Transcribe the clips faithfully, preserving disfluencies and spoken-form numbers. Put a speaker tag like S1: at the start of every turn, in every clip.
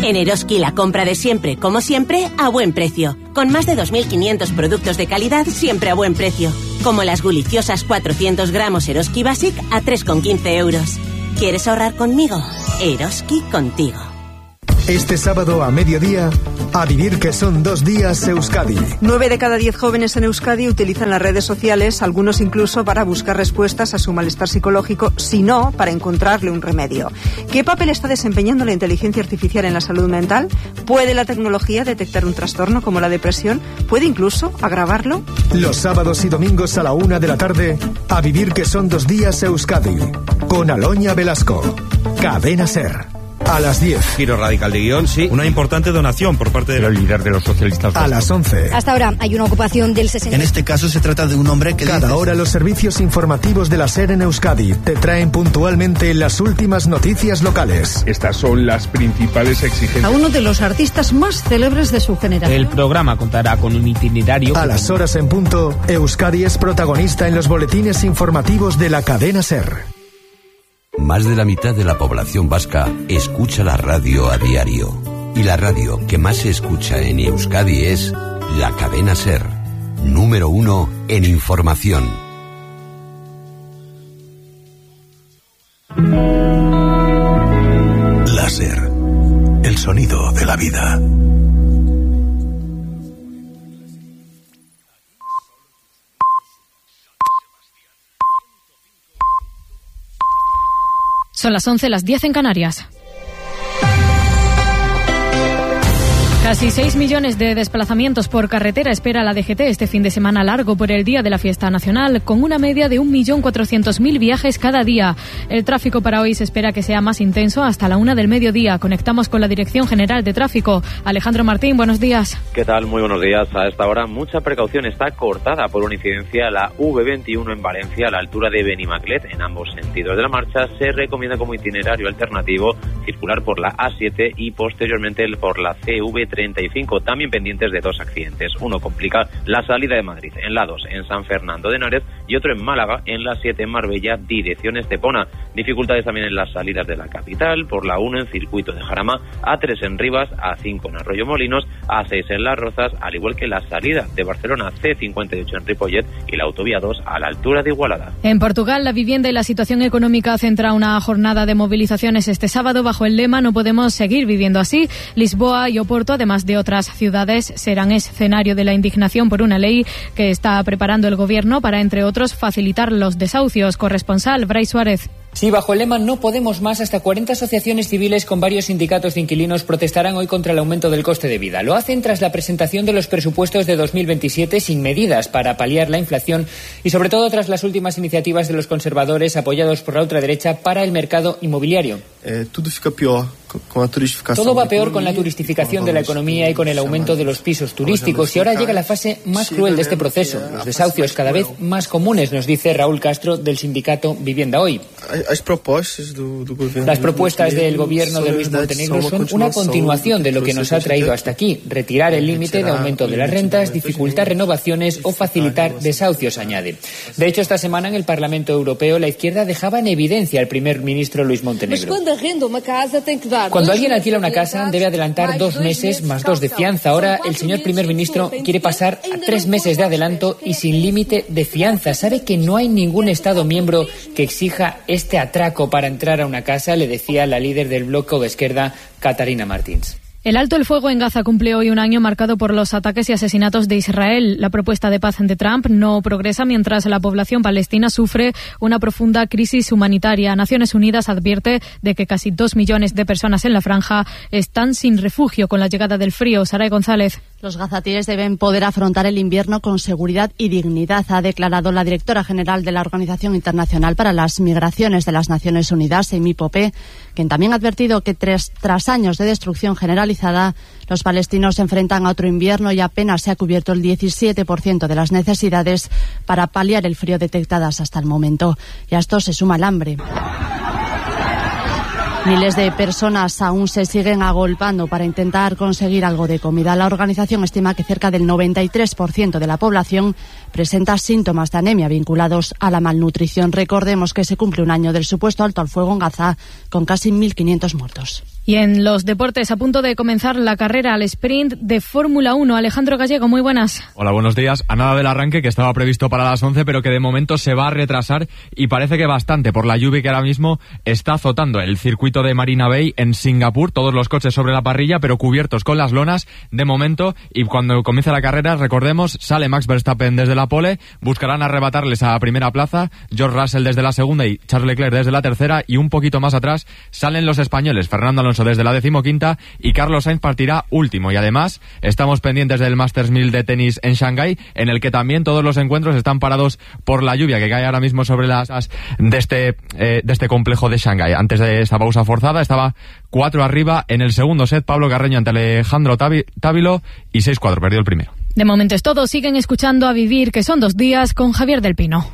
S1: En Eroski la compra de siempre, como siempre, a buen precio. Con más de dos mil quinientos productos de calidad siempre a buen precio. Como las deliciosas cuatrocientos gramos Eroski Basic a tres con quince euros. ¿Quieres ahorrar conmigo? Eroski contigo.
S2: Este sábado a mediodía, a vivir que son dos días Euskadi.
S3: Nueve de cada diez jóvenes en Euskadi utilizan las redes sociales, algunos incluso para buscar respuestas a su malestar psicológico, si no, para encontrarle un remedio. ¿Qué papel está desempeñando la inteligencia artificial en la salud mental? ¿Puede la tecnología detectar un trastorno como la depresión? ¿Puede incluso agravarlo?
S2: Los sábados y domingos a la una de la tarde, a vivir que son dos días Euskadi. Con Aloña Velasco. Cadena SER. A las diez.
S4: Giro radical de guión, sí. Una importante donación por parte del líder de los socialistas.
S2: A las once.
S5: Hasta ahora hay una ocupación del sesenta.
S6: En este caso se trata de un hombre que...
S2: Cada
S6: dice...
S2: hora los servicios informativos de la SER en Euskadi te traen puntualmente las últimas noticias locales.
S7: Estas son las principales exigencias.
S8: A uno de los artistas más célebres de su generación.
S9: El programa contará con un itinerario...
S2: A las horas en punto, Euskadi es protagonista en los boletines informativos de la cadena SER.
S10: Más de la mitad de la población vasca escucha la radio a diario. Y la radio que más se escucha en Euskadi es la cadena SER, número uno en información.
S11: La SER, el sonido de la vida.
S12: Son las once, las diez en Canarias. Casi seis millones de desplazamientos por carretera espera la D G T este fin de semana largo por el Día de la Fiesta Nacional, con una media de un millón cuatrocientos mil viajes cada día. El tráfico para hoy se espera que sea más intenso hasta la una del mediodía. Conectamos con la Dirección General de Tráfico. Alejandro Martín, buenos días.
S13: ¿Qué tal? Muy buenos días. A esta hora mucha precaución está cortada por una incidencia la V veintiuno en Valencia a la altura de Benimaclet. En ambos sentidos de la marcha se recomienda como itinerario alternativo circular por la A siete y posteriormente por la C V treinta y cinco, también pendientes de dos accidentes. Uno complica la salida de Madrid en la dos en San Fernando de Henares y otro en Málaga en la siete en Marbella, dirección Estepona. Dificultades también en las salidas de la capital, por la uno en Circuito de Jarama, A tres en Rivas, A cinco en Arroyo Molinos, A seis en Las Rozas, al igual que la salida de Barcelona C cincuenta y ocho en Ripollet y la autovía dos a la altura de Igualada.
S12: En Portugal, la vivienda y la situación económica centra una jornada de movilizaciones este sábado bajo el lema "No podemos seguir viviendo así". Lisboa y Oporto, además de otras ciudades, serán escenario de la indignación por una ley que está preparando el gobierno para, entre otros, facilitar los desahucios. Corresponsal Brais Suárez.
S14: Sí, bajo el lema "No podemos más", hasta cuarenta asociaciones civiles con varios sindicatos de inquilinos protestarán hoy contra el aumento del coste de vida. Lo hacen tras la presentación de los presupuestos de dos mil veintisiete sin medidas para paliar la inflación y sobre todo tras las últimas iniciativas de los conservadores apoyados por la ultraderecha para el mercado inmobiliario.
S15: Eh, todo fica peor con la turistificación.
S14: Todo va peor con la turistificación de la economía y con el aumento de los pisos turísticos, y ahora llega la fase más cruel de este proceso. Los desahucios cada vez más comunes, nos dice Raúl Castro del sindicato Vivienda Hoy.
S15: Las propuestas, do, do gobierno
S14: Las propuestas del gobierno de Luis Montenegro son una continuación de lo que nos ha traído hasta aquí: retirar el límite de aumento de las rentas, dificultar renovaciones o facilitar desahucios, añade. De hecho, esta semana en el Parlamento Europeo la izquierda dejaba en evidencia al primer ministro Luis Montenegro. Cuando alguien alquila una casa debe adelantar dos meses más dos de fianza. Ahora el señor primer ministro quiere pasar a tres meses de adelanto y sin límite de fianza. ¿Sabe que no hay ningún Estado miembro que exija este atraco para entrar a una casa?, le decía la líder del bloque de izquierda, Catarina Martins.
S12: El alto el fuego en Gaza cumple hoy un año marcado por los ataques y asesinatos de Israel. La propuesta de paz de Trump no progresa mientras la población palestina sufre una profunda crisis humanitaria. Naciones Unidas advierte de que casi dos millones de personas en la franja están sin refugio con la llegada del frío. Saray González.
S16: Los gazatíes deben poder afrontar el invierno con seguridad y dignidad, ha declarado la directora general de la Organización Internacional para las Migraciones de las Naciones Unidas, Amy Pope, quien también ha advertido que tras, tras años de destrucción generalizada, los palestinos se enfrentan a otro invierno y apenas se ha cubierto el diecisiete por ciento de las necesidades para paliar el frío detectadas hasta el momento. Y a esto se suma el hambre. Miles de personas aún se siguen agolpando para intentar conseguir algo de comida. La organización estima que cerca del noventa y tres por ciento de la población presenta síntomas de anemia vinculados a la malnutrición. Recordemos que se cumple un año del supuesto alto al fuego en Gaza, con casi mil quinientos muertos.
S12: Y en los deportes, a punto de comenzar la carrera al sprint de Fórmula uno. Alejandro Gallego, muy buenas.
S17: Hola, buenos días. A nada del arranque, que estaba previsto para las once, pero que de momento se va a retrasar, y parece que bastante por la lluvia que ahora mismo está azotando el circuito de Marina Bay en Singapur. Todos los coches sobre la parrilla, pero cubiertos con las lonas de momento. Y cuando comience la carrera, recordemos, sale Max Verstappen desde la pole, buscarán arrebatarles a primera plaza, George Russell desde la segunda y Charles Leclerc desde la tercera, y un poquito más atrás salen los españoles, Fernando Alonso desde la decimoquinta y Carlos Sainz partirá último. Y además estamos pendientes del Masters mil de tenis en Shanghái, en el que también todos los encuentros están parados por la lluvia que cae ahora mismo sobre las de este eh, de este complejo de Shanghái. Antes de esta pausa forzada estaba cuatro arriba en el segundo set Pablo Carreño ante Alejandro Távilo y seis cuatro, perdió el primero.
S12: De momento es todo. Siguen escuchando A Vivir, que son dos días, con Javier del Pino.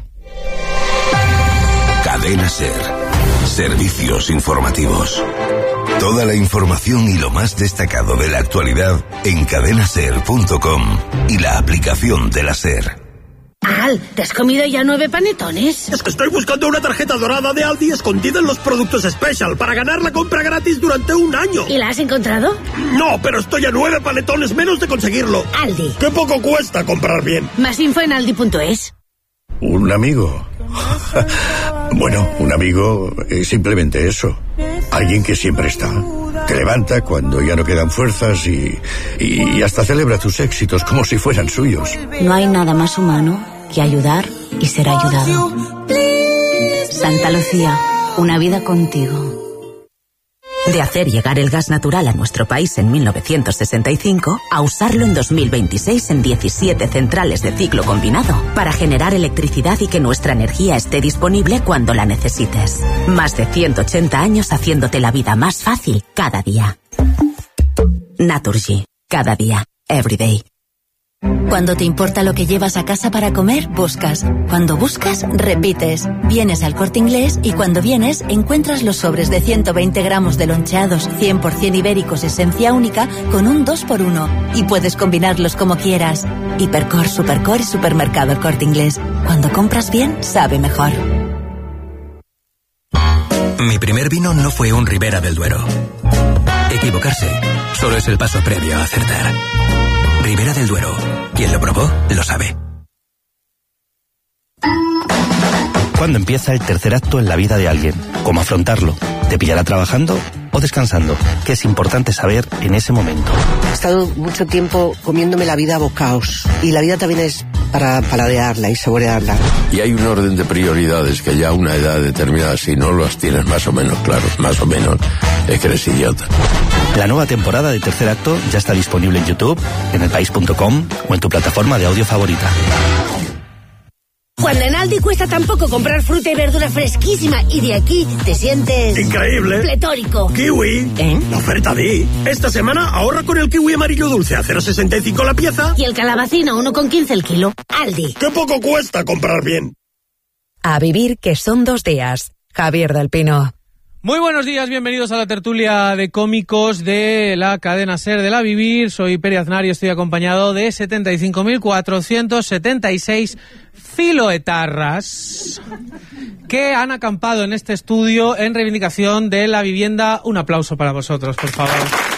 S11: Cadena SER. Servicios informativos. Toda la información y lo más destacado de la actualidad en cadena ser punto com y la aplicación de la SER.
S18: Al, ¿te has comido ya nueve panetones?
S19: Es que estoy buscando una tarjeta dorada de Aldi escondida en los productos Special para ganar la compra gratis durante un año.
S18: ¿Y la has encontrado?
S19: No, pero estoy a nueve panetones menos de conseguirlo.
S18: Aldi.
S19: ¡Qué poco cuesta comprar bien!
S18: Más info en aldi punto es.
S11: Un amigo. Bueno, un amigo es simplemente eso. Alguien que siempre está. Te levanta cuando ya no quedan fuerzas y, y hasta celebra tus éxitos como si fueran suyos.
S20: No hay nada más humano que ayudar y ser ayudado. Santa Lucía, una vida contigo.
S21: De hacer llegar el gas natural a nuestro país en mil novecientos sesenta y cinco a usarlo en dos mil veintiséis en diecisiete centrales de ciclo combinado para generar electricidad y que nuestra energía esté disponible cuando la necesites. Más de ciento ochenta años haciéndote la vida más fácil cada día. Naturgy. Cada día. Every day.
S20: Cuando te importa lo que llevas a casa para comer, buscas. Cuando buscas, repites. Vienes al Corte Inglés y cuando vienes, encuentras los sobres de ciento veinte gramos de loncheados cien por ciento ibéricos esencia única con un dos por uno. Y puedes combinarlos como quieras. Hipercor, Supercor y Supermercado El Corte Inglés. Cuando compras bien, sabe mejor.
S22: Mi primer vino no fue un Ribera del Duero. Equivocarse solo es el paso previo a acertar. Ribera del Duero. Quien lo probó, lo sabe.
S23: ¿Cuándo empieza el tercer acto en la vida de alguien? ¿Cómo afrontarlo? ¿Te pillará trabajando o descansando? ¿Qué es importante saber en ese momento?
S24: He estado mucho tiempo comiéndome la vida a bocaos. Y la vida también es para paladearla y saborearla.
S25: Y hay un orden de prioridades que ya a una edad determinada, si no las tienes más o menos claro, más o menos, es que eres idiota.
S23: La nueva temporada de Tercer Acto ya está disponible en YouTube, en el país punto com o en tu plataforma de audio favorita.
S18: Cuando en Aldi cuesta tan poco comprar fruta y verdura fresquísima y de aquí te sientes...
S19: ¡increíble!
S18: ¡Pletórico!
S19: ¡Kiwi!
S18: ¿Eh?
S19: La oferta de... Esta semana ahorra con el kiwi amarillo dulce a cero coma sesenta y cinco la pieza.
S18: Y el calabacín a uno coma quince el kilo. Aldi.
S19: ¡Qué poco cuesta comprar bien!
S21: A vivir, que son dos días. Javier del Pino.
S26: Muy buenos días, bienvenidos a la tertulia de cómicos de la cadena SER de La Vivir. Soy Peri Aznar y estoy acompañado de setenta y cinco mil cuatrocientos setenta y seis filoetarras que han acampado en este estudio en reivindicación de la vivienda. Un aplauso para vosotros, por favor.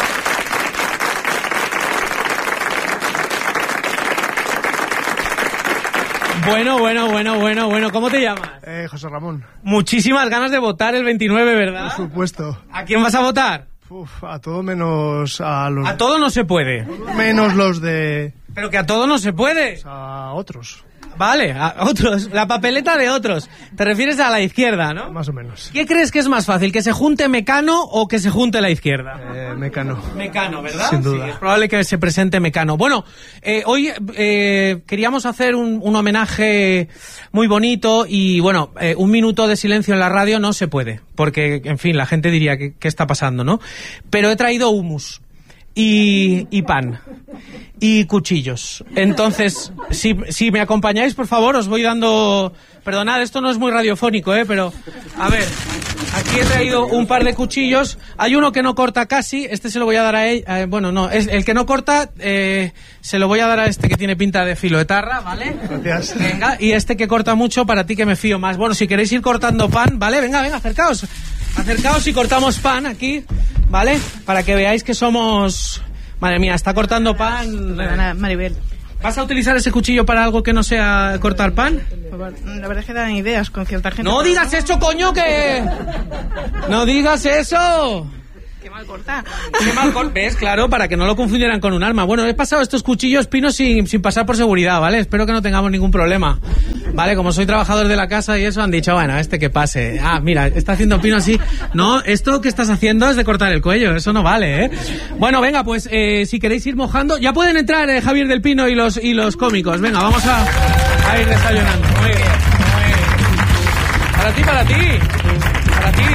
S26: Bueno, bueno, bueno, bueno, bueno. ¿Cómo te llamas?
S27: Eh, José Ramón.
S26: Muchísimas ganas de votar el veintinueve, ¿verdad?
S27: Por supuesto.
S26: ¿A quién vas a votar?
S27: Uf, a todo menos a los...
S26: A todo no se puede.
S27: Menos los de...
S26: Pero que a todo no se puede.
S27: A otros.
S26: Vale, a otros. La papeleta de otros. Te refieres a la izquierda, ¿no?
S27: Más o menos.
S26: ¿Qué crees que es más fácil? ¿Que se junte Mecano o que se junte la izquierda?
S27: Eh, Mecano.
S26: Mecano, ¿verdad?
S27: Sin duda.
S26: Sí, es probable que se presente Mecano. Bueno, eh, hoy eh, queríamos hacer un, un homenaje muy bonito y, bueno, eh, un minuto de silencio en la radio no se puede. Porque, en fin, la gente diría que qué está pasando, ¿no? Pero he traído hummus. Y, y pan y cuchillos. Entonces, si, si me acompañáis, por favor, os voy dando... Perdonad, esto no es muy radiofónico, ¿eh? Pero, a ver, aquí he traído un par de cuchillos. Hay uno que no corta casi, este se lo voy a dar a él. Eh, bueno, no, es el que no corta, eh, se lo voy a dar a este que tiene pinta de filoetarra, ¿vale?
S27: Gracias.
S26: Venga, y este que corta mucho, para ti que me fío más. Bueno, si queréis ir cortando pan, ¿vale? Venga, venga, acercaos. acercaos y cortamos pan aquí, ¿vale? Para que veáis que somos... Madre mía, está cortando pan...
S1: Maribel.
S26: ¿Vas a utilizar ese cuchillo para algo que no sea cortar pan?
S1: La verdad es que dan ideas con cierta gente.
S26: ¡No digas eso, coño, que... ¡No digas eso!
S1: ¡Qué mal cortar!
S26: ¡Qué mal cortar! ¿Ves? Claro, para que no lo confundieran con un arma. Bueno, he pasado estos cuchillos pinos sin, sin pasar por seguridad, ¿vale? Espero que no tengamos ningún problema. Vale, como soy trabajador de la casa y eso, han dicho, bueno, este que pase. Ah, mira, está haciendo pino así. No, esto que estás haciendo es de cortar el cuello, eso no vale, ¿eh? Bueno, venga, pues eh, si queréis ir mojando, ya pueden entrar eh, Javier del Pino y los y los cómicos. Venga, vamos a, a ir desayunando. Muy bien, muy bien. Para ti, para ti. Para ti.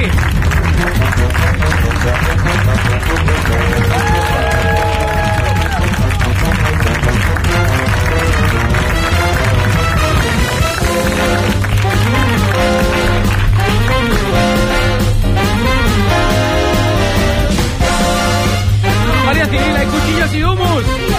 S26: Guardia Civil, hay cuchillos y humus.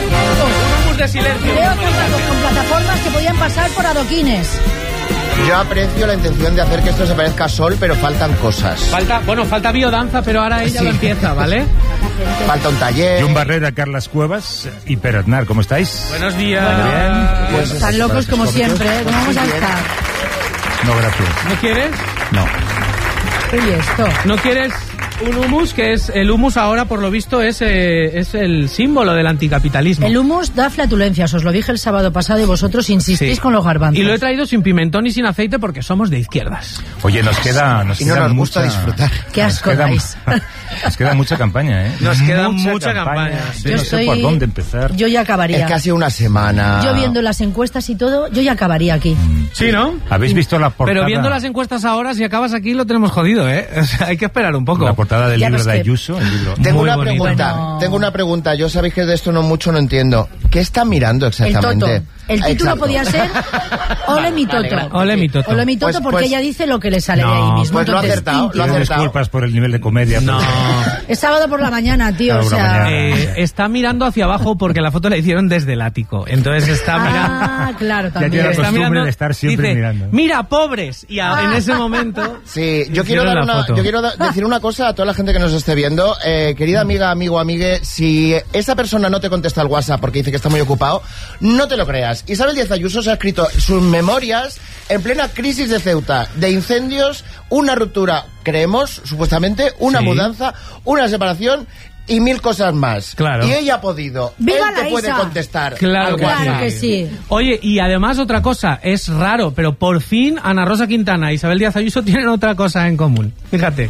S26: Un humus de silencio.
S3: Veo contratos con plataformas que podían pasar por adoquines.
S4: Yo aprecio la intención de hacer que esto se parezca a Sol, pero faltan cosas.
S26: Falta, bueno, falta biodanza, pero ahora ella
S4: Sí.
S26: lo empieza, ¿vale?
S4: Falta un taller.
S5: John Barrera, Carlas Cuevas y Pere Aznar, ¿cómo estáis?
S26: Buenos días.
S3: Bueno,
S4: Pues
S3: están locos como siempre, ¿eh? ¿Cómo vamos a estar?
S5: No, gracias.
S26: ¿No quieres?
S5: No.
S3: Oye, esto.
S26: ¿No quieres un humus? Que es el humus ahora, por lo visto, es, eh, es el símbolo del anticapitalismo.
S3: El humus da flatulencias, os lo dije el sábado pasado y vosotros insistís
S26: Sí.
S3: con los garbanzos.
S26: Y lo he traído sin pimentón y sin aceite porque somos de izquierdas.
S5: Oye, nos queda... Nos
S4: Y no
S5: queda
S4: nos gusta
S5: mucha-
S4: disfrutar.
S3: Qué
S5: nos
S3: asco
S5: queda-
S3: dais.
S5: Nos queda mucha campaña, ¿eh?
S26: Nos queda mucha campaña.
S5: Sí,
S3: Yo
S5: no
S3: estoy-
S5: sé por dónde empezar.
S3: Yo ya acabaría.
S4: Es que ha sido una semana.
S3: Yo viendo las encuestas y todo, yo ya acabaría aquí.
S26: Sí, ¿no?
S5: ¿Habéis visto la portada?
S26: Pero viendo las encuestas ahora, si acabas aquí, lo tenemos jodido, ¿eh? O sea, hay que esperar un poco.
S5: La portada del
S3: Ya
S5: libro
S3: ves
S5: de
S3: que-
S5: Ayuso, el libro
S4: Tengo
S26: Muy
S4: una
S26: bonito.
S4: pregunta,
S3: Bueno.
S4: tengo una pregunta. Yo sabéis que de esto no mucho no entiendo. ¿Qué están mirando
S3: El
S4: exactamente?
S3: toto. El título
S4: Exacto.
S3: podía ser Ole mi
S4: Vale,
S3: toto.
S4: vale.
S26: Ole mi toto.
S3: Ole mi toto
S4: Pues-
S3: porque
S4: pues-
S3: ella dice lo que le sale de
S26: No,
S3: ahí mismo.
S4: pues lo ha
S3: Entonces,
S4: acertado, lo ha
S5: Pido
S4: acertado.
S5: disculpas por el nivel de comedia.
S26: No.
S3: Es sábado por la mañana, tío.
S5: Sábado
S3: O
S5: por la
S3: sea.
S5: mañana.
S26: Eh, está mirando hacia abajo porque la foto la hicieron desde el ático. Entonces está mirando...
S3: Ah, claro,
S5: Ya
S3: también.
S5: tiene la
S26: Está
S5: costumbre
S26: mirando,
S5: de estar siempre
S26: dice,
S5: mirando.
S26: Mira, pobres. Y a- en ese momento...
S4: Sí, yo
S26: hicieron
S4: quiero, dar
S26: la
S4: una,
S26: foto.
S4: yo quiero da- decir una cosa a toda la gente que nos esté viendo. Eh, querida amiga, amigo, amigue, si esa persona no te contesta al WhatsApp porque dice que está muy ocupado, no te lo creas. Isabel Díaz Ayuso se ha escrito sus memorias en plena crisis de Ceuta, de incendios, una ruptura, creemos, supuestamente, una
S26: Sí.
S4: mudanza, una separación y mil cosas más.
S26: Claro.
S4: Y ella ha podido.
S3: ¡Viva
S4: Él te
S3: la
S4: puede
S3: Isa!
S4: contestar
S26: Claro
S4: al
S26: que
S4: WhatsApp.
S3: Claro que sí.
S26: Oye, y además otra cosa, es raro, pero por fin Ana Rosa Quintana y Isabel Díaz Ayuso tienen otra cosa en común. Fíjate.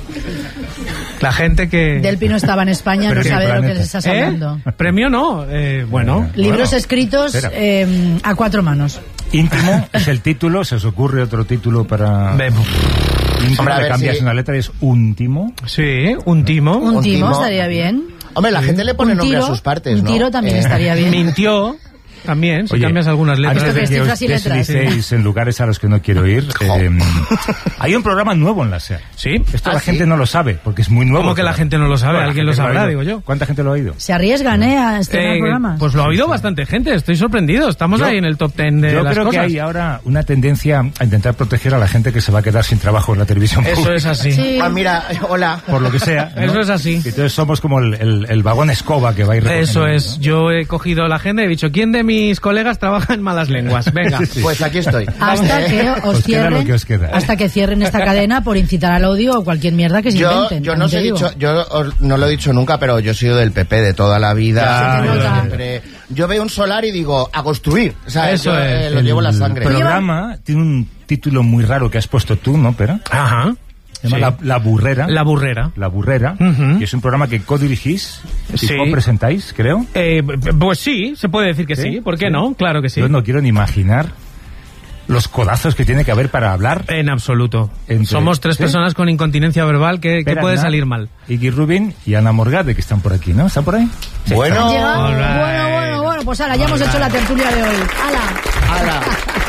S26: La gente que...
S3: Del Pino estaba en España,
S5: Pero
S3: no
S5: qué
S3: sabe de lo que
S5: planeta.
S3: les estás
S26: ¿Eh?
S3: hablando.
S26: Premio no, eh, bueno.
S3: Libros
S5: Bueno,
S3: escritos
S5: espera.
S3: eh, a cuatro manos.
S5: Íntimo es el título, se os ocurre otro título para...
S26: Ve-
S5: Íntimo,
S4: Hombre, a
S5: le
S4: ver
S5: cambias
S4: si-
S5: una letra y es úntimo.
S26: Sí, un timo.
S3: Un,
S4: Un
S3: timo,
S4: timo.
S3: estaría bien.
S4: Hombre, la gente le pone
S3: Un
S4: nombre
S3: tiro,
S4: a sus partes,
S3: un
S4: ¿no?
S3: tiro también
S4: Eh,
S3: estaría bien.
S26: Mintió también, si
S5: Oye,
S26: cambias algunas letras.
S5: Antes de
S3: Esto que
S5: que
S3: es
S5: os
S3: cifras y letras.
S5: deslicéis en lugares a los que no quiero ir, eh, hay un programa nuevo en la SER.
S26: Sí.
S5: Esto
S26: ¿Ah,
S5: la
S26: sí?
S5: gente no lo sabe, porque es muy nuevo.
S26: ¿Cómo que la
S5: pero-
S26: gente no lo sabe?
S5: Bueno, la
S26: Alguien lo
S5: gente
S26: sabrá,
S5: ha
S26: digo
S5: oído.
S26: yo.
S5: ¿Cuánta gente lo ha oído?
S3: Se arriesgan, ¿eh? A estrenar
S26: Eh,
S3: programas.
S26: pues lo ha oído bastante gente, estoy sorprendido. Estamos
S5: Yo-
S26: ahí en el top ten de
S5: Yo
S26: las
S5: creo
S26: cosas.
S5: que hay ahora una tendencia a intentar proteger a la gente que se va a quedar sin trabajo en la televisión
S26: Eso
S5: pública.
S26: es así.
S3: Sí.
S4: Ah, mira, hola.
S5: Por lo que sea. ¿no?
S26: Eso es así.
S5: Y entonces somos como el, el- el vagón escoba que va a ir recogiendo,
S26: Eso es.
S5: ¿no?
S26: Yo he cogido la agenda y he dicho, ¿quién de mis colegas trabaja en malas lenguas? Venga.
S4: Pues aquí estoy.
S3: Hasta que os
S5: Os queda
S3: cierren,
S5: lo que os queda.
S3: hasta que cierren esta cadena por incitar al odio o cualquier mierda que se
S4: Yo,
S3: inventen.
S4: yo
S3: también
S4: no os
S3: te
S4: he
S3: digo.
S4: dicho, yo os- no lo he dicho nunca, pero yo he sido del P P de toda la vida.
S3: Ya, se te
S4: Yo
S3: nota.
S4: siempre- Yo veo un solar y digo, a construir. O sea,
S26: Eso
S4: yo,
S26: es.
S4: eh, lo llevo en la sangre.
S5: El programa tiene un título muy raro que has puesto tú, ¿no, Pera?
S26: Ajá.
S5: Se llama
S26: Sí.
S5: la, La Burrera.
S26: La burrera.
S5: La Burrera.
S26: Ujú.
S5: Y es un programa que co-dirigís y
S26: Sí.
S5: co-presentáis, creo.
S26: Eh, pues sí, se puede decir que sí. ¿Por qué
S5: Sí.
S26: no? Claro que sí.
S5: Yo no quiero ni imaginar los codazos que tiene que haber para hablar.
S26: En absoluto.
S5: Entre-
S26: Somos tres
S5: ¿Sí?
S26: personas con incontinencia verbal que, que
S5: Pera
S26: puede
S5: Aznar,
S26: salir mal.
S5: Iggy Rubin y Ana Morgade, que están por aquí, ¿no? ¿Están por ahí? Sí,
S4: Bueno.
S5: están.
S3: Llegado.
S26: All right.
S3: Bueno, bueno, bueno, pues ahora ya hemos
S26: All
S3: hecho la
S26: right.
S3: tertulia de hoy. ¡Hala!
S4: Ala.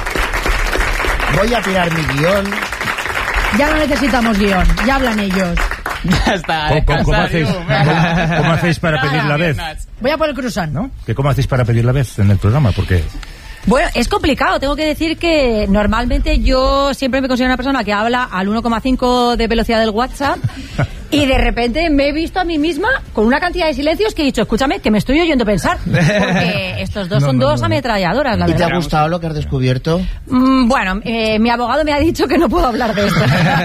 S4: Voy a tirar mi guión.
S3: Ya no necesitamos guión, ya hablan ellos.
S6: Ya está.
S5: ¿Cómo, cómo- cómo
S6: descansar,
S5: hacéis,
S6: you,
S5: cómo-
S6: venga.
S5: cómo hacéis para pedir la vez?
S3: Voy a por el cruzán.
S5: ¿No? ¿Que ¿Cómo hacéis para pedir la vez en el programa? Porque
S2: Bueno, es complicado. Tengo que decir que normalmente yo siempre me considero una persona que habla al uno coma cinco de velocidad del WhatsApp y de repente me he visto a mí misma con una cantidad de silencios que he dicho, escúchame, que me estoy oyendo pensar. Porque estos dos
S4: No,
S2: son
S4: no,
S2: dos
S4: no.
S2: ametralladoras, la
S4: ¿Y
S2: verdad.
S4: te ha gustado lo que has descubierto?
S2: Mm, bueno, eh, mi abogado me ha dicho que no puedo hablar de esto.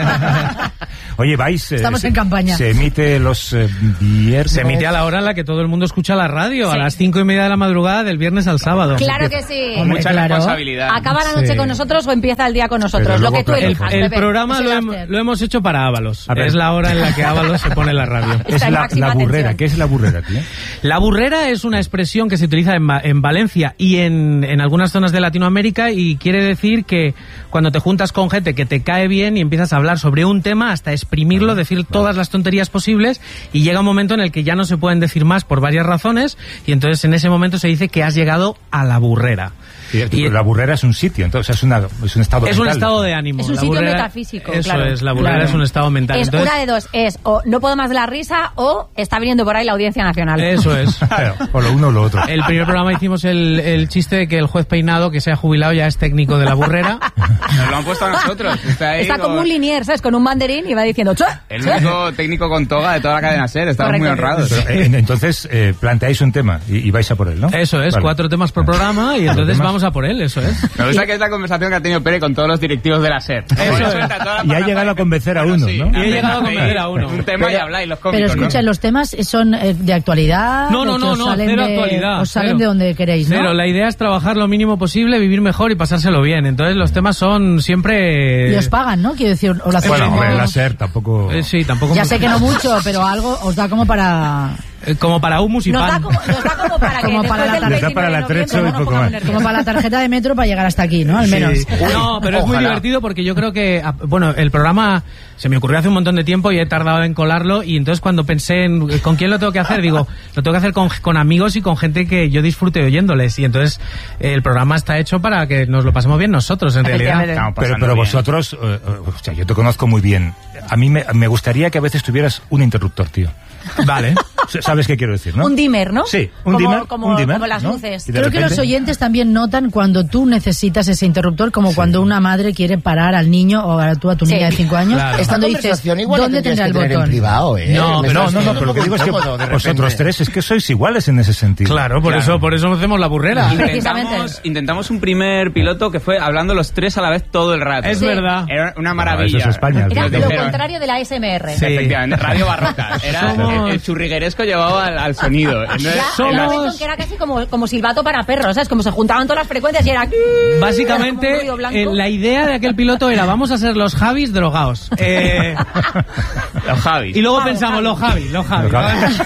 S5: Oye, vais... eh,
S2: Estamos
S5: se-
S2: en campaña.
S5: Se emite los eh, viernes...
S26: Se emite a la hora en la que todo el mundo escucha la radio,
S2: Sí.
S26: a las cinco y media de la madrugada del viernes al sábado.
S2: Claro que sí.
S26: Hombre,
S2: Mucha
S26: claro.
S2: responsabilidad. ¿Acaba la noche
S26: Sí.
S2: con nosotros o empieza el día con nosotros?
S26: Pero
S2: Lo
S26: luego,
S2: que tú
S26: claro,
S2: elijas,
S26: El, el
S2: bebé.
S26: programa
S2: Es el
S26: lo, hem-
S2: after.
S26: lo hemos hecho para Ábalos.
S5: A ver.
S26: Es la hora en la que Ábalos se pone la radio.
S5: Es la, la burrera. ¿Qué es la burrera, tío?
S26: La burrera es una expresión que se utiliza en, Va- en Valencia y en, en algunas zonas de Latinoamérica y quiere decir que cuando te juntas con gente que te cae bien y empiezas a hablar sobre un tema hasta exprimirlo, decir todas las tonterías posibles y llega un momento en el que ya no se pueden decir más por varias razones y entonces en ese momento se dice que has llegado a la burrera.
S5: Y la burrera es un sitio, entonces es, una, es un estado
S26: Es un
S5: mental.
S26: estado de ánimo.
S2: Es un
S26: La
S2: sitio
S26: burrera-
S2: metafísico,
S26: Eso
S2: claro.
S26: es, la burrera
S2: Claro.
S26: es un estado mental.
S2: Es
S26: Entonces,
S2: una de dos, es o no puedo más de la risa o está viniendo por ahí la Audiencia Nacional.
S26: Eso es.
S5: O lo uno o lo otro.
S26: El primer programa hicimos el, el chiste de que el juez peinado que se ha jubilado ya es técnico de la burrera.
S6: Nos lo han puesto a nosotros. Está ahí
S2: Está como
S6: con-
S2: un linier, ¿sabes? Con un banderín y va diciendo "Che,
S6: el
S2: che".
S6: único técnico con toga de toda la cadena SER. Estamos
S2: Correcto.
S6: muy honrados.
S5: Pero, eh, entonces, eh, planteáis un tema y, y vais a por él, ¿no?
S26: Eso es,
S5: Vale.
S26: cuatro temas por programa y
S5: Cuatro
S26: entonces
S5: temas.
S26: vamos a por él, eso es.
S6: Me gusta que es la conversación que ha tenido Pere con todos los directivos de la SER.
S26: Eso es.
S5: Y ha llegado a convencer a uno, ¿no?
S26: Y he llegado a convencer a uno.
S6: Un tema y habláis los cómicos,
S3: Pero escucha,
S6: ¿no?
S3: los temas son eh, de actualidad.
S26: No, no,
S3: ¿O que
S26: no,
S3: os
S26: no,
S3: salen
S26: cero
S3: de,
S26: actualidad.
S3: Os salen
S26: cero.
S3: de donde queréis, ¿no?
S26: Cero, la idea es trabajar lo mínimo posible, vivir mejor y pasárselo bien. Entonces los temas son siempre...
S3: Y os pagan, ¿no? Quiero decir, o lo hacéis
S5: Bueno,
S3: como-
S5: hombre, la SER tampoco...
S26: Eh, sí, tampoco...
S3: Ya
S26: mucho.
S3: sé que no mucho, pero algo os da como para...
S26: Eh, como para humus y
S2: Nos da
S26: pan.
S2: como, nos da como para que
S3: Como
S2: después
S3: para la
S2: del
S3: tarjeta-
S2: veintinueve
S5: para
S2: de
S5: la
S2: noviembre
S5: trecho y
S2: no nos
S5: poco
S2: pongamos
S5: más.
S2: nerviosos.
S3: Como para la tarjeta de metro para llegar hasta aquí, ¿no? Al menos.
S26: Sí. No, pero es muy
S4: Ojalá.
S26: divertido porque yo creo que, ah, bueno, el programa se me ocurrió hace un montón de tiempo y he tardado en colarlo y entonces cuando pensé en eh, con quién lo tengo que hacer, digo, lo tengo que hacer con, con amigos y con gente que yo disfrute oyéndoles y entonces eh, el programa está hecho para que nos lo pasemos bien nosotros, en realidad.
S6: Estamos
S5: Pero,
S6: pasando
S5: pero
S6: bien.
S5: vosotros, eh, eh, o sea, yo te conozco muy bien. A mí me, me gustaría que a veces tuvieras un interruptor, tío.
S26: Vale.
S5: ¿Sabes qué quiero decir, no?
S2: Un dimmer, ¿no?
S5: Sí, un
S2: como,
S5: dimmer,
S2: Como,
S5: un dimmer,
S2: como las
S5: ¿no?
S2: luces.
S5: Y de
S3: Creo que
S5: repente-
S3: los oyentes también notan cuando tú necesitas ese interruptor, como cuando una madre quiere parar al niño o a tú a tu
S2: Sí.
S3: niña de cinco años.
S26: Claro.
S4: Esta
S3: Cuando dices,
S4: conversación igual la
S3: ¿dónde
S4: tendrías
S3: tendrá el
S4: que tener en
S3: botón?
S4: privado, ¿eh?
S26: No,
S4: Me
S26: pero
S5: No,
S4: estoy
S5: no, no,
S4: sintiendo
S5: pero lo que
S4: un
S5: digo es
S4: poco
S5: que
S4: incómodo, de
S5: vosotros
S4: repente.
S5: tres es que sois iguales en ese sentido.
S26: Claro, por
S6: Claro.
S26: eso por eso hacemos la burrera.
S6: Intentamos, intentamos un primer piloto que fue hablando los tres a la vez todo el rato.
S26: Es
S2: Sí.
S26: verdad.
S6: Era una
S5: No,
S6: maravilla.
S5: eso es España. al
S2: Era
S5: fin y
S2: lo
S5: al cabo.
S2: contrario de la S M R.
S26: Sí.
S6: Efectivamente, radio barroca. Era
S26: Somos-
S6: el, el churrigueresco llevado al, al sonido. Entonces,
S2: Ya,
S26: Somos-
S2: era un momento en que era casi como, como silbato para perros, ¿sabes? Como se juntaban todas las frecuencias y era... como un
S26: Básicamente,
S2: ruido blanco.
S26: eh, la idea de aquel piloto era vamos a ser los Javis drogados. Eh,
S6: los Javis.
S26: y luego
S2: Javi,
S26: pensamos,
S2: Javi.
S26: los Javis, los Javis.
S5: Los Javis.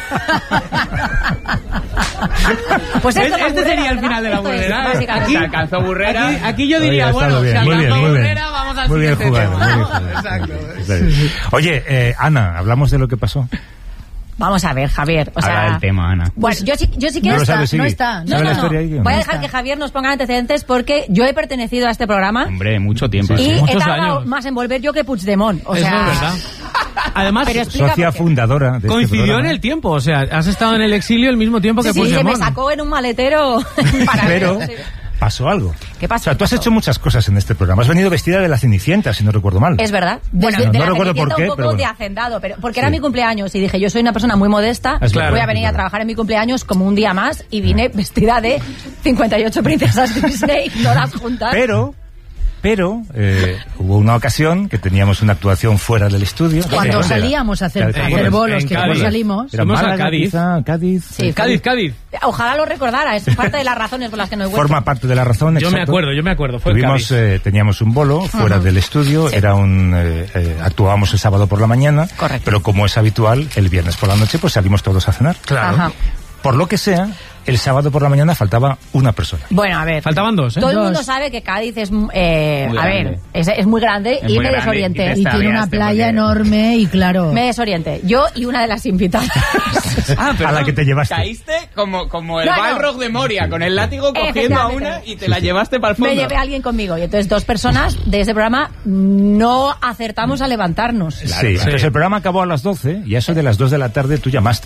S2: Pues esto
S26: este
S2: es la
S26: sería el
S2: burrera,
S26: final de la
S2: ¿verdad? Esto es,
S26: burrera.
S2: básicamente.
S6: Se alcanzó burrera.
S26: Aquí, aquí yo
S5: Oye,
S26: diría,
S5: ha estado
S26: bueno,
S5: bien,
S26: se
S5: muy bien,
S26: alcanzó
S5: muy bien.
S26: burrera, vamos al
S5: Muy bien
S26: siguiente
S5: jugado,
S26: tema.
S5: muy bien jugado.
S26: Exacto.
S5: Está bien. Oye, eh, Ana, hablamos de lo que pasó.
S2: Vamos a ver, Javier. O sea,
S6: Habla del tema, Ana.
S2: Bueno, yo sí, yo sí que
S5: No lo
S2: está,
S5: sabes,
S3: no
S5: Sigui.
S3: está.
S2: No,
S5: ¿Sabe
S2: no,
S5: la
S2: no.
S5: historia ahí?
S2: Voy a
S5: ¿No?
S2: dejar que Javier nos ponga antecedentes porque yo he pertenecido a este programa
S6: Hombre, mucho tiempo.
S2: y he
S26: Muchos
S2: tardado
S26: años.
S2: más en volver yo que Puigdemont. O
S26: Eso
S2: sea,
S26: es verdad. Además,
S2: Pero explica
S5: Socia
S2: por qué.
S5: fundadora de este
S26: coincidió en
S5: programa.
S26: el tiempo. O sea, has estado en el exilio al mismo tiempo que
S2: Sí, sí, se me
S26: Puigdemont.
S2: sacó en un maletero para
S5: Pero
S2: sí.
S5: pasó algo.
S2: ¿Qué pasó?
S5: O sea, tú has
S2: ¿Qué pasó?
S5: hecho muchas cosas en este programa. Has venido vestida de la Cenicienta, si no recuerdo mal.
S2: Es verdad. Bueno,
S5: No,
S2: de
S5: no
S2: la
S5: recuerdo
S2: Cenicienta
S5: por qué,
S2: un poco
S5: pero bueno.
S2: de hacendado, pero porque era
S5: Sí.
S2: mi cumpleaños y dije, yo soy una persona muy modesta,
S5: Es claro,
S2: voy a
S5: es
S2: venir a
S5: verdad.
S2: trabajar en mi cumpleaños como un día más y vine vestida de cincuenta y ocho princesas Disney, todas juntas.
S5: Pero, pero, eh, hubo una ocasión que teníamos una actuación fuera del estudio.
S3: Cuando
S5: ¿Dónde era?
S3: salíamos a hacer,
S5: ¿Te
S3: a
S5: acuerdas?
S3: hacer bolos,
S26: En
S3: que
S26: Cádiz.
S3: luego salimos.
S5: Era
S26: Fuimos a
S5: Málaga,
S26: Cádiz.
S5: quizá, Cádiz.
S2: Sí,
S26: Cádiz, Cádiz.
S2: Ojalá lo recordara, es parte de las razones por las que no he vuelto.
S5: Forma parte de la razón.
S26: Yo me
S5: exacto.
S26: acuerdo, yo me acuerdo. Fue en
S5: Tuvimos,
S26: Cádiz.
S5: eh, teníamos un bolo fuera
S2: Ajá.
S5: del estudio,
S2: Sí.
S5: era un, eh, eh, actuábamos el sábado por la mañana,
S2: Correcto.
S5: pero como es habitual, el viernes por la noche pues salimos todos a cenar.
S26: Claro.
S2: Ajá.
S5: Por lo que sea, el sábado por la mañana faltaba una persona.
S2: Bueno, a ver.
S26: Faltaban dos, ¿eh?
S2: Todo el
S26: Dos.
S2: mundo sabe que Cádiz es, eh,
S6: Muy
S2: a
S6: grande.
S2: ver, es, es muy grande
S6: Es
S2: y
S6: muy
S2: me
S6: grande,
S2: desorienté.
S6: y te
S3: Y tiene una
S6: extraviaste
S3: playa
S6: porque-
S3: enorme y claro.
S2: Me desorienté. Yo y una de las invitadas.
S6: Ah,
S5: A la que te llevaste.
S6: Caíste como, como el
S2: No, no.
S6: Balrog de Moria, con el látigo cogiendo a
S2: Efectivamente.
S6: una y te la llevaste para el fondo.
S2: Me llevé a alguien conmigo y entonces dos personas de ese programa no acertamos a levantarnos.
S5: sí, entonces el programa acabó a las doce y a eso de las dos de la tarde tú llamaste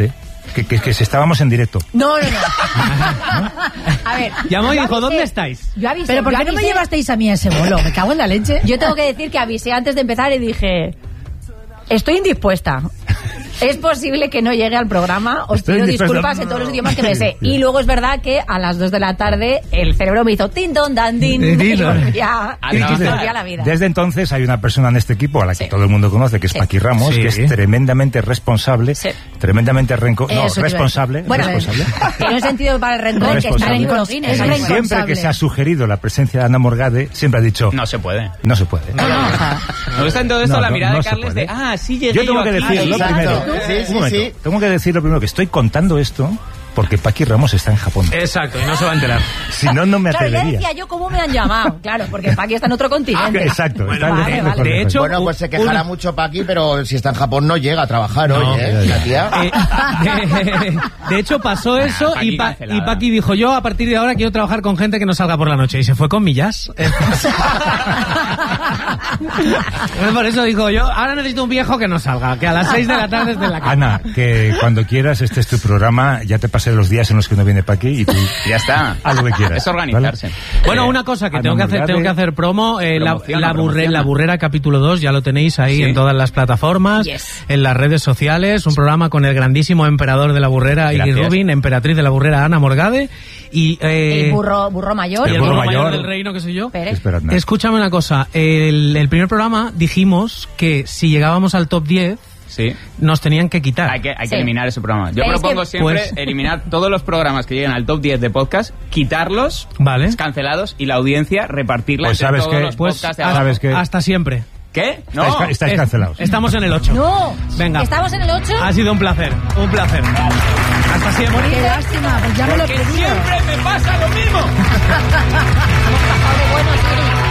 S5: Que, que, que si estábamos en directo.
S2: No, no, no. A ver.
S26: Llamó y
S2: yo
S26: dijo,
S2: avisé-
S26: ¿dónde estáis?
S2: Yo avisé,
S3: Pero ¿por
S2: yo
S3: qué no me
S2: avisé-
S3: llevasteis a mí a ese bolo? Me cago en la leche.
S2: Yo tengo que decir que avisé antes de empezar y dije, estoy indispuesta. Es posible que no llegue al programa, os
S5: Estoy
S2: pido
S5: indispuesta.
S2: disculpas en todos los idiomas que me sé. Y luego es verdad que a las dos de la tarde el cerebro me hizo tin don dan din y volví a,
S5: Y entonces,
S2: volví a la vida.
S5: desde entonces hay una persona en este equipo a la que
S2: Sí.
S5: todo el mundo conoce, que es
S2: Sí.
S5: Paqui Ramos,
S26: Sí.
S5: que es tremendamente responsable,
S2: Sí.
S5: tremendamente renco... No,
S2: Eso te iba a
S5: responsable.
S2: decir. Bueno,
S5: responsable.
S2: tiene un sentido para el rencor que está en el
S5: Responsable.
S2: libro Guinness.
S5: Y
S2: Es
S5: siempre
S2: responsable.
S5: que se ha sugerido la presencia de Ana Morgade, siempre ha dicho...
S6: No se puede.
S5: No se puede.
S6: Me gusta en todo esto
S5: No,
S6: la
S5: no,
S6: mirada
S5: no
S6: de
S5: se
S6: Carles
S5: puede.
S6: de, ah, sí llegué
S5: Yo tengo que
S6: aquí.
S5: decirlo
S4: Exacto.
S5: primero.
S4: Sí, sí,
S5: Un momento.
S4: sí.
S5: Tengo que decirlo primero que estoy contando esto porque Paqui Ramos está en Japón.
S26: Exacto, y no se va a enterar.
S5: Si no, no me
S2: Claro, ya
S5: atrevería.
S2: decía yo cómo me han llamado. Claro, porque Paqui está en otro continente.
S5: Exacto. está
S2: vale,
S5: lejos,
S2: vale.
S5: lejos,
S26: De
S5: lejos.
S26: hecho,
S4: Bueno, pues se quejará
S26: un-
S4: mucho Paqui, pero si está en Japón no llega a trabajar
S26: No.
S4: hoy, ¿eh? La tía.
S26: Eh, de, de hecho, pasó eso
S6: Paqui
S26: y, pa-
S6: cancelada.
S26: y Paqui dijo, yo a partir de ahora quiero trabajar con gente que no salga por la noche. Y se fue con millas. Por eso dijo yo, ahora necesito un viejo que no salga, que a las seis de la tarde esté en la cama.
S5: Ana, que cuando quieras, este es tu programa, ya te pasé los días en los que no viene Paqui y tú
S6: Ya está.
S5: haz lo que quieras.
S6: Es organizarse.
S26: Bueno,
S6: Eh,
S26: una cosa que
S5: Ana
S26: tengo que hacer,
S5: Morgade.
S26: tengo que hacer promo, eh, la,
S6: Promociona,
S26: la, burre-
S6: promociona.
S26: la Burrera capítulo dos, ya lo tenéis ahí
S6: Sí.
S26: en todas las plataformas,
S2: Yes.
S26: en las redes sociales, un programa con el grandísimo emperador de la Burrera, Iggy
S6: Gracias.
S26: Rubin, emperatriz de la Burrera, Ana Morgade, y, eh,
S2: El burro, burro mayor.
S26: y el
S5: burro
S26: burro mayor
S5: mayor.
S26: del reino, que soy yo.
S2: Pérez.
S5: Espera, Ana.
S26: Escúchame una cosa, el, el primer programa dijimos que si llegábamos al top diez,
S6: Sí.
S26: nos tenían que quitar.
S6: Hay que, hay que
S2: Sí.
S6: eliminar ese programa. Yo
S2: Es
S6: propongo
S2: que-
S6: siempre
S26: Pues-
S6: eliminar todos los programas que lleguen al top diez de podcast, quitarlos,
S26: Vale.
S6: cancelados, y la audiencia repartirla
S5: Pues
S6: entre
S5: sabes
S6: todos
S5: que-
S6: los
S26: Pues
S6: podcasts de
S26: hasta,
S5: ¿sabes qué?
S26: hasta siempre.
S6: ¿Qué? No.
S5: Estáis, estáis
S26: Es-
S5: cancelados.
S26: Estamos en el ocho.
S2: No.
S26: Venga.
S2: ¿Estamos en el ocho?
S26: Ha sido un placer, un placer. Hasta siempre.
S3: Qué lástima, pues ya me lo he
S6: Porque
S3: pedido.
S6: siempre me pasa lo mismo.
S2: Hemos pasado de buenos, Eric.